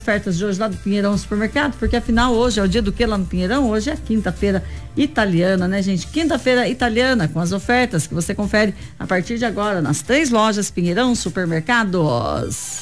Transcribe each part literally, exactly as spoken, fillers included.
Ofertas de hoje lá do Pinheirão Supermercado, porque afinal hoje é o dia do que lá no Pinheirão? Hoje é quinta-feira italiana, né, gente? Quinta-feira italiana, com as ofertas que você confere a partir de agora nas três lojas Pinheirão Supermercados.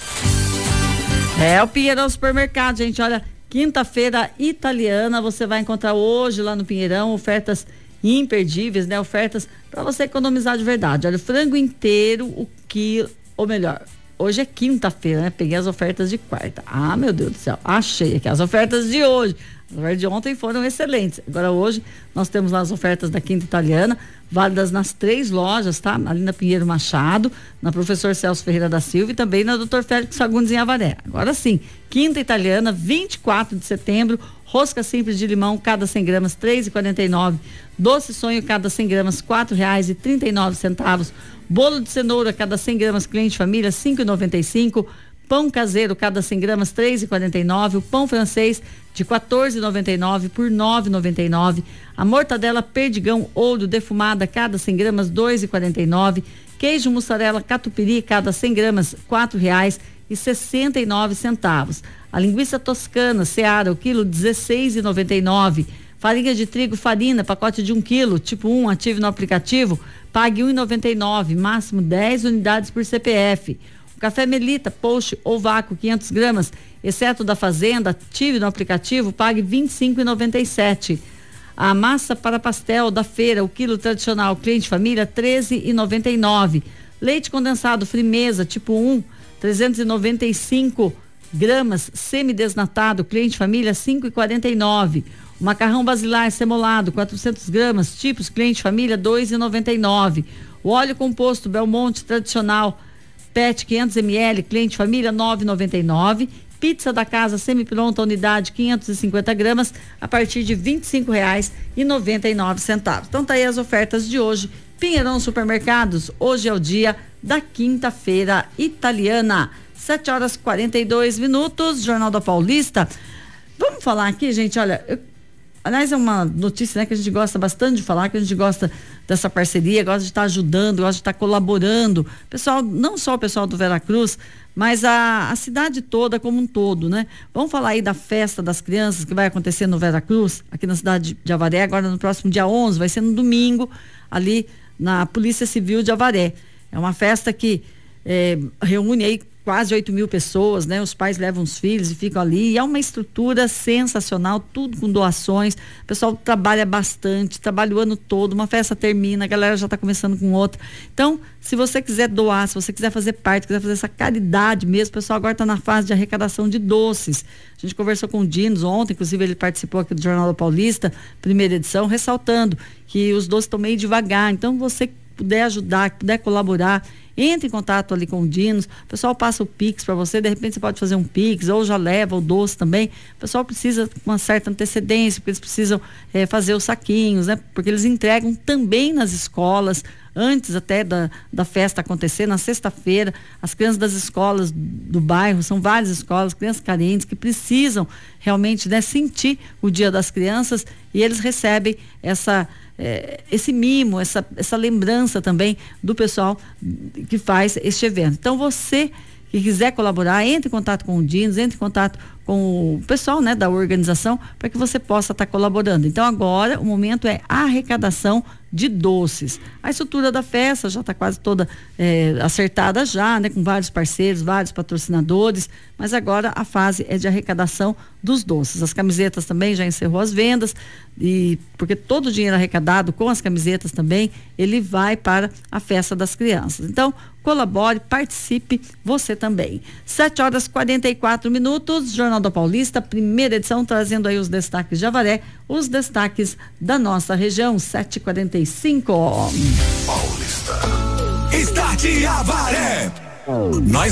É o Pinheirão Supermercado, gente, olha, quinta-feira italiana, você vai encontrar hoje lá no Pinheirão ofertas imperdíveis, né? Ofertas para você economizar de verdade. Olha, o frango inteiro, o quilo, ou melhor, hoje é quinta-feira, né? Peguei as ofertas de quarta. Ah, meu Deus do céu, achei aqui as ofertas de hoje. As ofertas de ontem foram excelentes. Agora hoje nós temos lá as ofertas da quinta italiana, válidas nas três lojas, tá? Ali na Pinheiro Machado, na Professor Celso Ferreira da Silva e também na doutor Félix Fagundes em Avaré. Agora sim, quinta italiana, vinte e quatro de setembro, rosca simples de limão, cada cem gramas, três reais e quarenta e nove centavos. Doce sonho, cada cem gramas, quatro reais e trinta e nove centavos. Bolo de cenoura, cada cem gramas, cliente família, cinco reais e noventa e cinco centavos. Pão caseiro, cada cem gramas, três reais e quarenta e nove centavos. O pão francês, de quatorze reais e noventa e nove centavos por nove reais e noventa e nove centavos. A mortadela perdigão ouro defumada, cada cem gramas, dois reais e quarenta e nove centavos. Queijo mussarela catupiry, cada cem gramas, quatro reais e sessenta e nove centavos. A linguiça toscana Seara, o quilo, dezesseis reais e noventa e nove centavos. Farinha de trigo farina, pacote de um quilo, tipo um, ative no aplicativo, pague um real e noventa e nove centavos, máximo dez unidades por C P F. O café Melita, post ou vácuo, quinhentas gramas, exceto da fazenda, ative no aplicativo, pague vinte e cinco reais e noventa e sete centavos. A massa para pastel da feira, o quilo tradicional, cliente família, treze reais e noventa e nove centavos. Leite condensado Frimeza, tipo um, trezentos e noventa e cinco gramas, semidesnatado, cliente família, cinco reais e quarenta e nove centavos. O macarrão basilar semolado, quatrocentas gramas, tipos cliente família, dois reais e noventa e nove centavos. O óleo composto Belmonte tradicional P E T quinhentos mililitros, cliente família, nove reais e noventa e nove centavos. Pizza da casa semi-pronta unidade quinhentas e cinquenta gramas a partir de vinte e cinco reais e noventa e nove centavos. Então tá aí as ofertas de hoje. Pinheirão Supermercados, hoje é o dia da quinta-feira italiana. sete horas e quarenta e dois minutos, Jornal da Paulista. Vamos falar aqui, gente, olha, eu, aliás, é uma notícia, né, que a gente gosta bastante de falar, que a gente gosta dessa parceria, gosta de estar ajudando, gosta de estar colaborando. Pessoal, não só o pessoal do Veracruz, mas a, a cidade toda como um todo, né? Vamos falar aí da festa das crianças que vai acontecer no Veracruz, aqui na cidade de Avaré, agora no próximo dia onze, vai ser no domingo, ali na Polícia Civil de Avaré. É uma festa que é, reúne aí quase oito mil pessoas, né? Os pais levam os filhos e ficam ali, e é uma estrutura sensacional, tudo com doações, o pessoal trabalha bastante, trabalha o ano todo, uma festa termina, a galera já está começando com outra. Então, se você quiser doar, se você quiser fazer parte, quiser fazer essa caridade mesmo, o pessoal agora está na fase de arrecadação de doces. A gente conversou com o Dinos ontem, inclusive ele participou aqui do Jornal da Paulista, primeira edição, ressaltando que os doces estão meio devagar, então você puder ajudar, puder colaborar, entre em contato ali com o Dinos, o pessoal passa o Pix para você, de repente você pode fazer um Pix, ou já leva o doce também. O pessoal precisa com uma certa antecedência, porque eles precisam é, fazer os saquinhos, né? Porque eles entregam também nas escolas, antes até da, da festa acontecer, na sexta-feira, as crianças das escolas do bairro, são várias escolas, crianças carentes, que precisam realmente, né, sentir o Dia das Crianças, e eles recebem essa É, esse mimo, essa, essa lembrança também do pessoal que faz este evento. Então você que quiser colaborar, entre em contato com o Dinos, entre em contato com o pessoal, né, da organização, para que você possa estar tá colaborando. Então agora o momento é a arrecadação de doces. A estrutura da festa já está quase toda é, acertada já, né, com vários parceiros, vários patrocinadores, mas agora a fase é de arrecadação dos doces. As camisetas também já encerrou as vendas, e porque todo o dinheiro arrecadado com as camisetas também, ele vai para a festa das crianças. Então, colabore, participe, você também. sete horas e quarenta e quatro minutos, Jornal da Paulista, primeira edição, trazendo aí os destaques de Avaré, os destaques da nossa região, sete e quarenta e cinco. Paulista. Start Avaré. Nós